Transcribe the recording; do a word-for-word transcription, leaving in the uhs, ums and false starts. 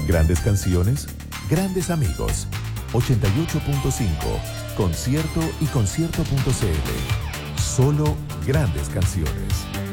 Grandes canciones, grandes amigos. ochenta y ocho punto cinco, concierto y concierto punto c l. Solo grandes canciones.